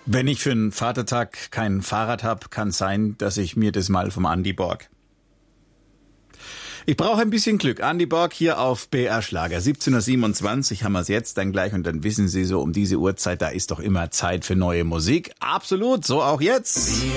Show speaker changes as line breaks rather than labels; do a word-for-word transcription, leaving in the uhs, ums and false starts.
Wenn ich für einen Vatertag kein Fahrrad habe, kann sein, dass ich mir das mal vom Andi borg. Ich brauche ein bisschen Glück. Andi Borg hier auf B R Schlager. siebzehn Uhr siebenundzwanzig haben wir es jetzt dann gleich und dann wissen Sie so, um diese Uhrzeit, da ist doch immer Zeit für neue Musik. Absolut, so auch jetzt.